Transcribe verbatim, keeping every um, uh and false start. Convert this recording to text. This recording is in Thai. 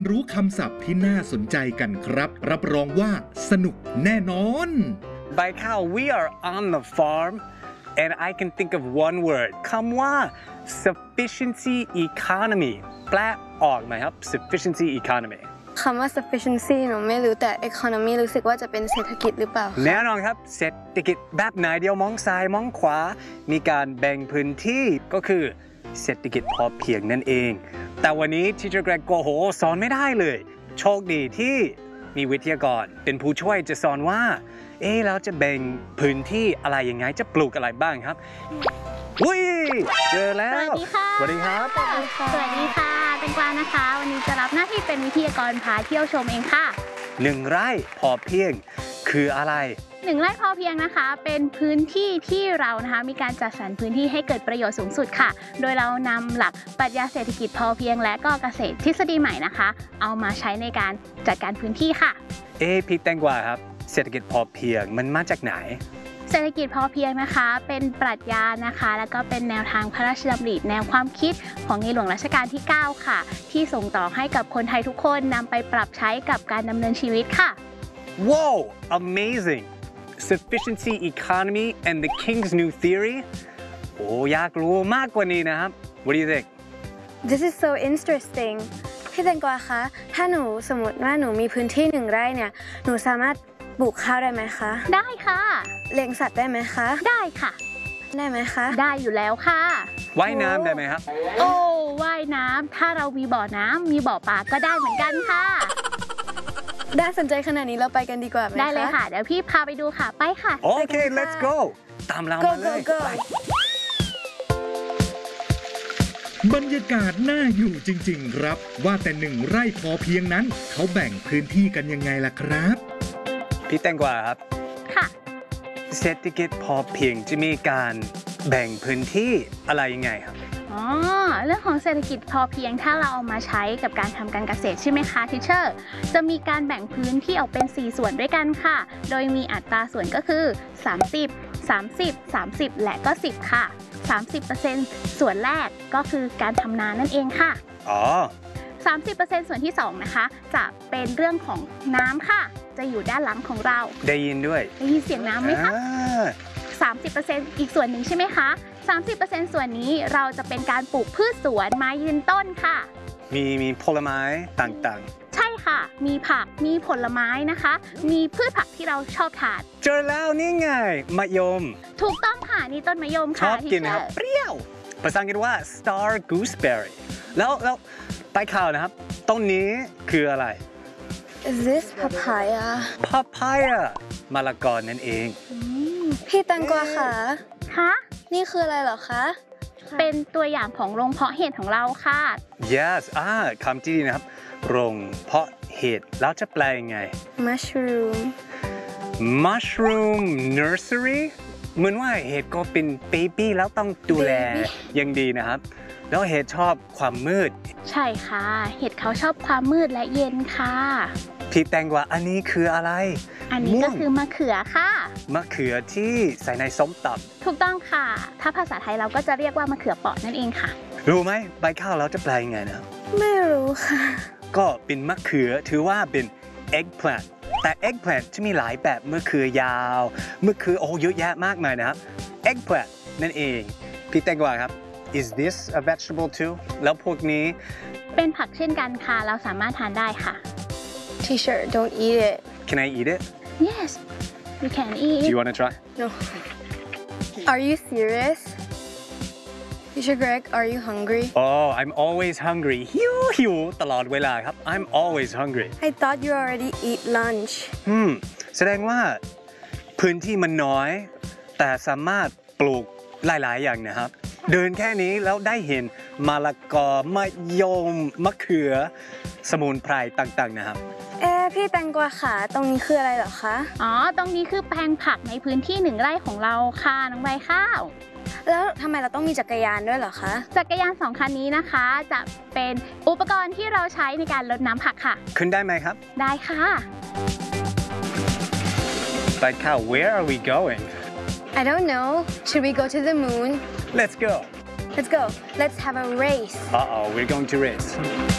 รู้คำศัพท์ที่น่าสนใจกันครับรับรองว่าสนุกแน่นอน By cow we are on the farm and I can think of one word คำว่า sufficiency economy แปลออกไหมครับ sufficiency economy คำว่า sufficiency หนูไม่รู้แต่ economy รู้สึกว่าจะเป็นเศรษฐกิจหรือเปล่าแน่นอนครับเศรษฐกิจแบบไหนเดียวมองซ้ายมองขวามีการแบ่งพื้นที่ก็คือเศรษฐกิจพอเพียงนั่นเองแต่วันนี้ทีเจอร์แกรกโกโหสอนไม่ได้เลยโชคดีที่มีวิทยากรเป็นผู้ช่วยจะสอนว่าเอ๊ะเราจะแบ่งพื้นที่อะไรยังไงจะปลูกอะไรบ้างครับอุ้ยเจอแล้วสวัสดีค่ะสวัสดีครับสวัสดีค่ะแตงกวานะคะวันนี้จะรับหน้าที่เป็นวิทยากรพาเที่ยวชมเองค่ะหนึ่งไร่พอเพียงคืออะไรหนึ่งไร่พอเพียงนะคะเป็นพื้นที่ที่เรานะคะมีการจัดสรรพื้นที่ให้เกิดประโยชน์สูงสุดค่ะโดยเรานำหลักปรัชญาเศรษฐกิจพอเพียงและก็เกษตรทฤษฎีใหม่นะคะเอามาใช้ในการจัดการพื้นที่ค่ะเอ๊ะพี่แตงกวาครับเศรษฐกิจพอเพียงมันมาจากไหนเศรษฐกิจพอเพียงนะคะเป็นปรัชญานะคะแล้วก็เป็นแนวทางพระราชดำริแนวความคิดของในหลวงรัชกาลที่เก้าค่ะที่ส่งต่อให้กับคนไทยทุกคนนำไปปรับใช้กับการดำเนินชีวิตค่ะ Wow amazing sufficiency economy and the King's New Theory โอ้อยากรู้มากกว่านี้นะครับ What do you think This is so interesting พี่แตงกวาคะถ้าหนูสมมติว่าหนูมีพื้นที่หนึ่งไร่เนี่ยหนูสามารถปลูกข้าวได้ไหมคะได้ค่ะเลี้ยงสัตว์ได้ไหมคะได้ค่ะได้ไหมคะได้อยู่แล้วค่ะว่ายน้ำได้ไหมครับโอ้ว่ายน้ำถ้าเรามีบ่อน้ำมีบ่อปลาก็ได้เหมือนกันค่ะน่าสนใจขนาดนี้เราไปกันดีกว่าไหมคะได้เลยค่ะเดี๋ยวพี่พาไปดูค่ะไปค่ะโอเค let's go ตามเรามาเลย go go บรรยากาศน่าอยู่จริงๆครับว่าแต่หนึ่งไร่พอเพียงนั้นเขาแบ่งพื้นที่กันยังไงล่ะครับพี่แตงกวาครับค่ะเศรษฐกิจพอเพียงจะมีการแบ่งพื้นที่อะไรยังไงครับอ๋อเรื่องของเศรษฐกิจพอเพียงถ้าเราเอามาใช้กับการทำการเกษตรใช่ไหมคะทิเชอร์จะมีการแบ่งพื้นที่ออกเป็นสี่ส่วนด้วยกันค่ะโดยมีอัตราส่วนก็คือสามสิบ สามสิบ สามสิบและก็สิบค่ะ สามสิบเปอร์เซ็นต์ ส่วนแรกก็คือการทำนานั่นเองค่ะอ๋อสามสิบเปอร์เซ็นต์ ส่วนที่สองนะคะจะเป็นเรื่องของน้ำค่ะจะอยู่ด้านหลังของเราได้ยินด้วยได้ยินเสียงน้ำไหมคะสามสิบเปอร์เซ็นต์ อีกส่วนหนึ่งใช่ไหมคะสามสิบเปอร์เซ็นต์ ส่วนนี้เราจะเป็นการปลูกพืชสวนไม้ยืนต้นค่ะมีมีผลไม้ต่างๆใช่ค่ะมีผักมีผลไม้นะคะมีพืชผักที่เราชอบทานเจอแล้วนี่ไงมะยมถูกต้องค่ะนี่ต้นมะยมค่ะชอบกินครับเปรี้ยวภาษาอังกฤษว่า star gooseberry แล้วแล้วไปข่าวนะครับต้นนี้คืออะไร Is this papaya papaya มะละกอนั่นเองพี่แตงกวาค่ะคะนี่คืออะไรเหรอคะเป็นตัวอย่างของโรงเพาะเห็ดของเราค่ะ yes อ่าคำที่ดีนะครับโรงเพาะเห็ดแล้วจะแปลยังไง mushroom mushroom nursery เหมือนว่าเห็ดก็เป็นเบบี้แล้วต้องดูแลยังดีนะครับแล้วเห็ดชอบความมืดใช่ค่ะเห็ดเขาชอบความมืดและเย็นค่ะพี่แตงกวาอันนี้คืออะไรอันนี้ก็คือมะเขือค่ะมะเขือที่ใส่ในส้มตำถูกต้องค่ะถ้าภาษาไทยเราก็จะเรียกว่ามะเขือเปราะนั่นเองค่ะรู้ไหมใบข้าวเราจะแปลยังไงนะไม่รู้ค่ะก็เป็นมะเขือถือว่าเป็น eggplant แต่ eggplant จะมีหลายแบบมะเขือยาวมะเขือโอ้เยอะแยะมากมายนะครับ eggplant นั่นเองพี่แตงกวาครับ is this a vegetable too แล้วพวกนี้เป็นผักเช่นกันค่ะเราสามารถทานได้ค่ะ Teacher don't eat it Can I eat it Yes you can eat Do you want to try No Are you serious Teacher Greg are you hungry Oh I'm always hungry หิวหิวตลอดเวลาครับ I'm always hungry I thought you already eat lunch อืมแสดงว่าพื้นที่มันน้อยแต่สามารถปลูกหลายๆอย่างนะครับเดินแค่นี้แล้วได้เห็นมะละกอมะยมมะเขือสมุนไพรต่างๆนะครับเอ๊พี่แตงกวาขาตรงนี้คืออะไรเหรอคะอ๋อตรงนี้คือแปลงผักในพื้นที่หนึ่งไร่ของเราค่ะน้องใบข้าวแล้วทำไมเราต้องมีจักรยานด้วยเหรอคะจักรยานสองคันนี้นะคะจะเป็นอุปกรณ์ที่เราใช้ในการรดน้ำผักค่ะขึ้นได้ไหมครับได้ค่ะไปค่ะ Where are we going I don't know Should we go to the moon Let's go Let's go Let's have a race Uh-oh we're going to race